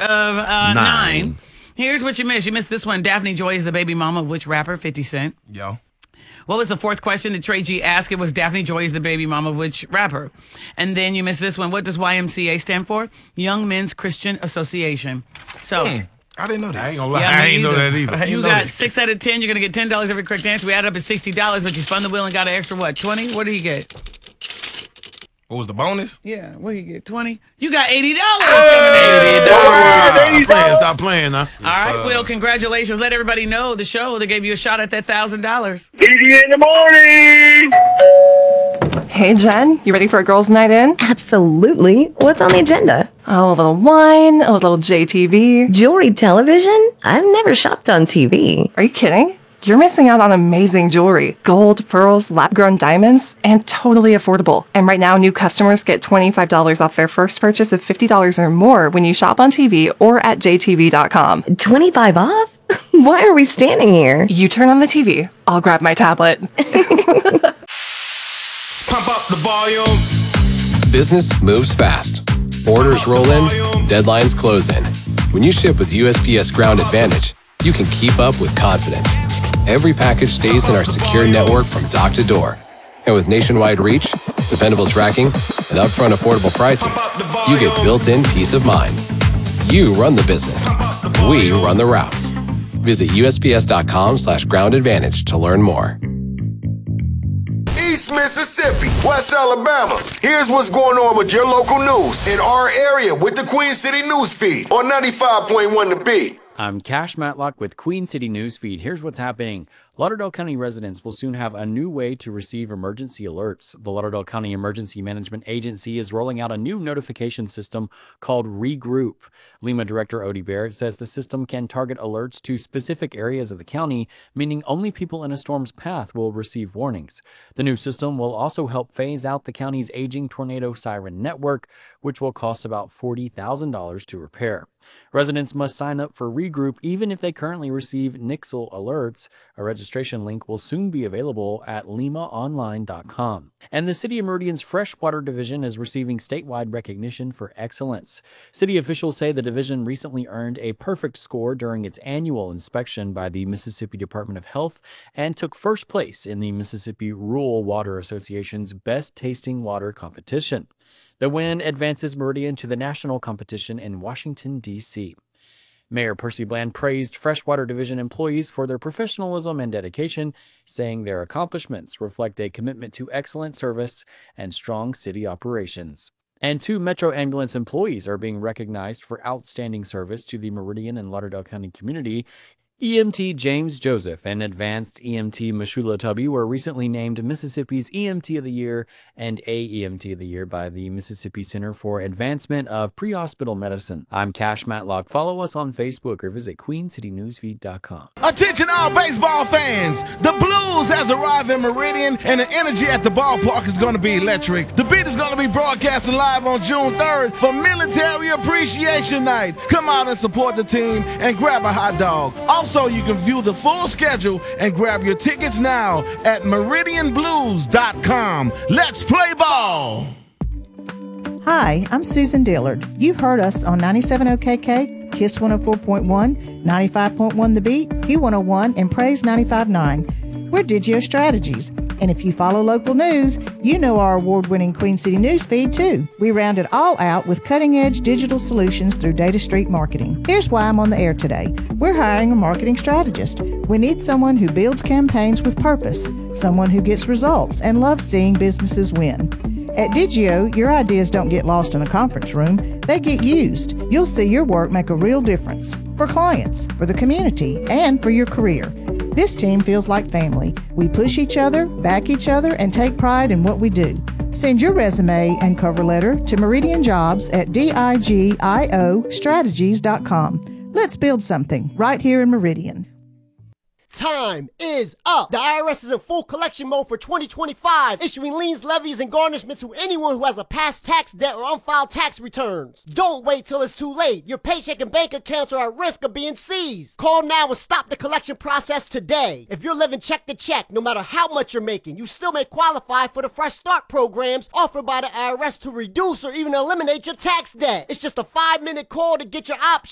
of 9. Here's what you missed. You missed this one. Daphne Joy is the baby mama of which rapper? 50 Cent. Yo. What was the fourth question that Trey G asked? It was Daphne Joy is the baby mama of which rapper? And then you missed this one. What does YMCA stand for? Young Men's Christian Association. So... I didn't know that. I ain't gonna lie. Yeah, I ain't know that either. You got 6 out of 10. You're going to get $10 every correct answer. We added up at $60, but you spun the wheel and got an extra, what, 20? What do you get? What was the bonus? Yeah, what do you get, 20? You got $80. $80. Stop playing now. All right, Will, congratulations. Let everybody know the show. They gave you a shot at that $1,000. BD in the morning. Hey, Jen, you ready for a girls' night in? Absolutely. What's on the agenda? Oh, a little wine, a little JTV. Jewelry television? I've never shopped on TV. Are you kidding? You're missing out on amazing jewelry. Gold, pearls, lab-grown diamonds, and totally affordable. And right now, new customers get $25 off their first purchase of $50 or more when you shop on TV or at jtv.com. 25 off? Why are we standing here? You turn on the TV. I'll grab my tablet. Pump up the volume. Business moves fast. Orders roll in, deadlines close in. When you ship with USPS Ground Advantage, you can keep up with confidence. Every package stays in our secure network from dock to door. And with nationwide reach, dependable tracking, and upfront affordable pricing, you get built-in peace of mind. You run the business. We run the routes. Visit USPS.com/Ground Advantage to learn more. East Mississippi, West Alabama. Here's what's going on with your local news in our area with the Queen City News Feed on 95.1 The Beat. I'm Cash Matlock with Queen City News Feed. Here's what's happening. Lauderdale County residents will soon have a new way to receive emergency alerts. The Lauderdale County Emergency Management Agency is rolling out a new notification system called Regroup. LEMA Director Odie Barrett says the system can target alerts to specific areas of the county, meaning only people in a storm's path will receive warnings. The new system will also help phase out the county's aging tornado siren network, which will cost about $40,000 to repair. Residents must sign up for Regroup even if they currently receive Nixle alerts. A registration link will soon be available at limaonline.com. And the City of Meridian's Freshwater Division is receiving statewide recognition for excellence. City officials say the division recently earned a perfect score during its annual inspection by the Mississippi Department of Health and took first place in the Mississippi Rural Water Association's Best Tasting Water competition. The win advances Meridian to the national competition in Washington, D.C. Mayor Percy Bland praised Freshwater Division employees for their professionalism and dedication, saying their accomplishments reflect a commitment to excellent service and strong city operations. And 2 Metro Ambulance employees are being recognized for outstanding service to the Meridian and Lauderdale County community. EMT James Joseph and Advanced EMT Mashula Tubby were recently named Mississippi's EMT of the Year and AEMT of the Year by the Mississippi Center for Advancement of Pre-Hospital Medicine. I'm Cash Matlock. Follow us on Facebook or visit queencitynewsfeed.com. Attention all baseball fans. The Blues has arrived in Meridian and the energy at the ballpark is going to be electric. The Beat is going to be broadcasting live on June 3rd for Military Appreciation Night. Come out and support the team and grab a hot dog. Also, you can view the full schedule and grab your tickets now at meridianblues.com. Let's play ball! Hi, I'm Susan Dillard. You've heard us on 97 OKK, KISS 104.1, 95.1 The Beat, Q101, and Praise 95.9. We're Digio Strategies, and if you follow local news, you know our award-winning Queen City News Feed too. We round it all out with cutting-edge digital solutions through Data Street Marketing. Here's why I'm on the air today. We're hiring a marketing strategist. We need someone who builds campaigns with purpose, someone who gets results and loves seeing businesses win. At Digio, your ideas don't get lost in a conference room. They get used. You'll see your work make a real difference for clients, for the community, and for your career. This team feels like family. We push each other, back each other, and take pride in what we do. Send your resume and cover letter to Meridian Jobs at digiostrategies.com. Let's build something right here in Meridian. Time is up. The IRS is in full collection mode for 2025, issuing liens, levies, and garnishments to anyone who has a past tax debt or unfiled tax returns. Don't wait till it's too late. Your paycheck and bank accounts are at risk of being seized. Call now and stop the collection process today. If you're living check to check, no matter how much you're making, you still may qualify for the Fresh Start programs offered by the IRS to reduce or even eliminate your tax debt. It's just a 5-minute call to get your options.